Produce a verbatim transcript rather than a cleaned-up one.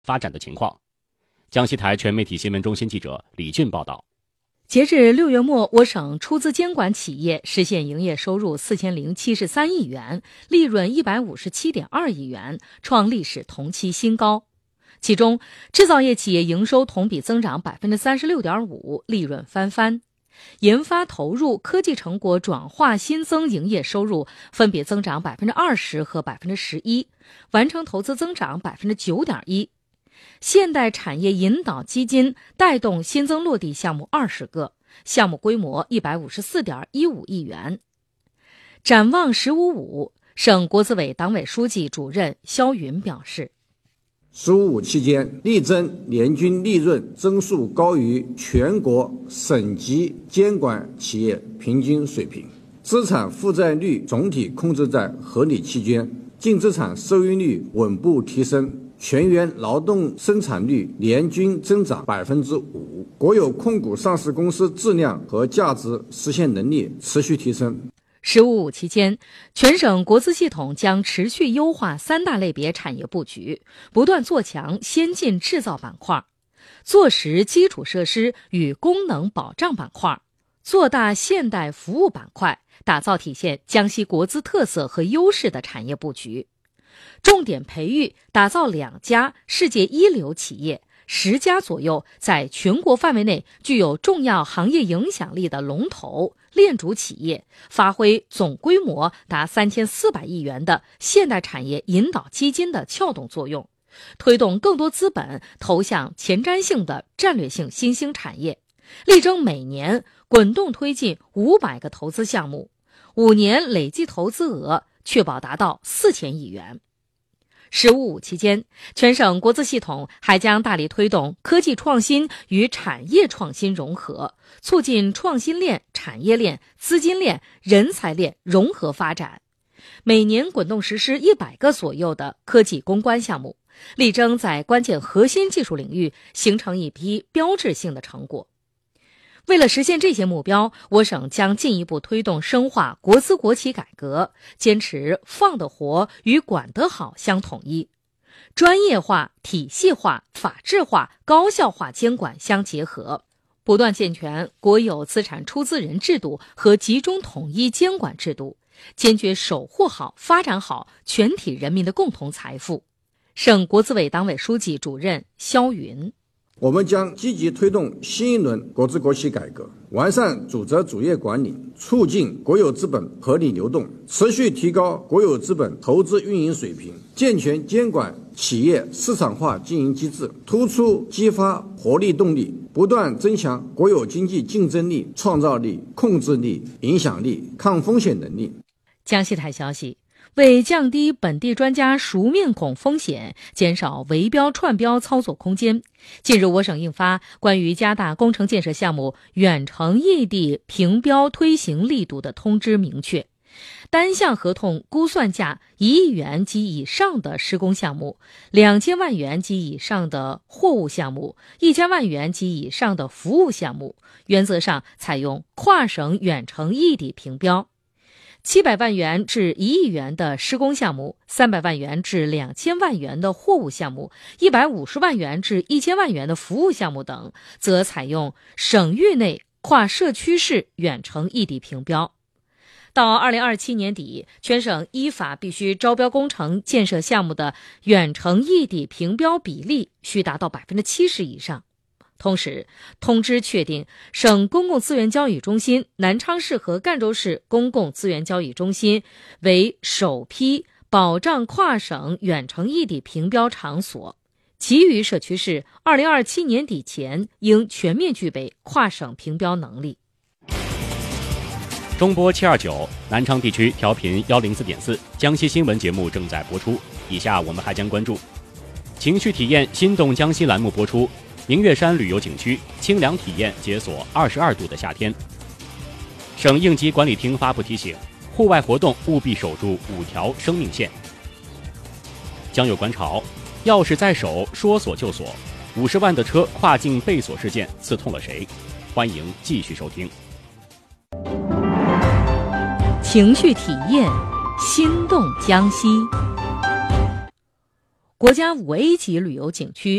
发展的情况。江西台全媒体新闻中心记者李俊报道。 截至六月末，我省出资监管企业实现营业收入四千零七十三亿元，利润一百五十七点二亿元，创历史同期新高。其中，制造业企业营收同比增长百分之三十六点五，利润翻番；研发投入、科技成果转化新增营业收入分别增长百分之二十和百分之十一，完成投资增长百分之九点一。现代产业引导基金带动新增落地项目二十个，项目规模一百五十四点一五亿元。展望“十五五”，省国资委党委书记、主任肖云表示，“ 十五五”期间，力争年均利润增速高于全国省级监管企业平均水平，资产负债率总体控制在合理区间，净资产收益率稳步提升。全员劳动生产率年均增长百分之五，国有控股上市公司质量和价值实现能力持续提升。 十五五期间，全省国资系统将持续优化三大类别产业布局，不断做强先进制造板块，做实基础设施与功能保障板块，做大现代服务板块，打造体现江西国资特色和优势的产业布局。重点培育打造两家世界一流企业，十家左右在全国范围内具有重要行业影响力的龙头链主企业，发挥总规模达三千四百亿元的现代产业引导基金的撬动作用，推动更多资本投向前瞻性的战略性新兴产业，力争每年滚动推进五百个投资项目，五年累计投资额确保达到四千亿元。十五五期间，全省国资系统还将大力推动科技创新与产业创新融合，促进创新链、产业链、资金链、人才链融合发展。每年滚动实施一百个左右的科技攻关项目，力争在关键核心技术领域形成一批标志性的成果。为了实现这些目标，我省将进一步推动深化国资国企改革，坚持放得活与管得好相统一，专业化、体系化、法治化、高效化监管相结合，不断健全国有资产出资人制度和集中统一监管制度，坚决守护好、发展好全体人民的共同财富。省国资委党委书记、主任肖云， 我们将积极推动新一轮国资国企改革，完善主责主业管理，促进国有资本合理流动，持续提高国有资本投资运营水平，健全监管企业市场化经营机制，突出激发活力动力，不断增强国有经济竞争力、创造力、控制力、影响力、抗风险能力。 江西台消息，为降低本地专家熟面孔风险，减少围标串标操作空间，近日我省印发关于加大工程建设项目远程异地评标推行力度的通知，明确单项合同估算价一亿元及以上的施工项目，两千万元及以上的货物项目，一千万元及以上的服务项目，原则上采用跨省远程异地评标。七百万元至一亿元的施工项目，三百万元至两千万元的货物项目，一百五十万元至一千万元的服务项目等，则采用省域内跨社区市远程异地评标。到二零二七年底，全省依法必须招标工程建设项目的远程异地评标比例需达到百分之七十以上。同时，通知确定省公共资源交易中心南昌市和赣州市公共资源交易中心为首批保障跨省远程异地评标场所，其余社区市二零二七年底前应全面具备跨省评标能力。 中波七二九，南昌地区调频一零四点四，江西新闻节目正在播出。以下我们还将关注情绪体验心动江西栏目播出。明月山旅游景区清凉体验解锁二十二度的夏天。省应急管理厅发布提醒，户外活动务必守住五条生命线。江有观潮，钥匙在手，说锁就锁，五十万的车跨境被锁事件刺痛了谁？欢迎继续收听。 情绪体验心动江西。 国家五 A 级旅游景区